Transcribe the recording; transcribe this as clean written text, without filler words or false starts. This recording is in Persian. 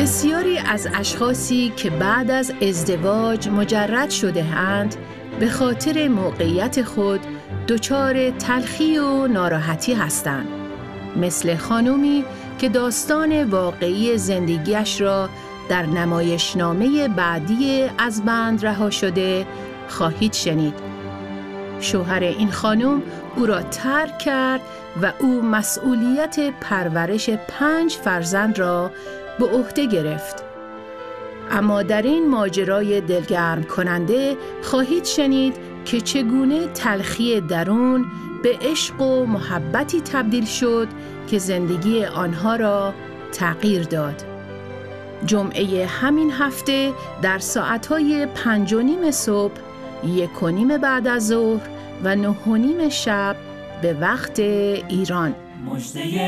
بسیاری از اشخاصی که بعد از ازدواج مجرد شده‌اند به خاطر موقعیت خود دچار تلخی و ناراحتی هستند. مثل خانومی که داستان واقعی زندگیش را در نمایشنامه بعدی از بند رها شده خواهید شنید. شوهر این خانم او را ترک کرد و او مسئولیت پرورش 5 فرزند را به عهده گرفت. اما در این ماجرای دلگرم کننده خواهید شنید که چگونه تلخی درون به عشق و محبتی تبدیل شد که زندگی آنها را تغییر داد. جمعه همین هفته در ساعتهای 5:30 صبح، 1:30 بعد از ظهر و 9:30 شب به وقت ایران.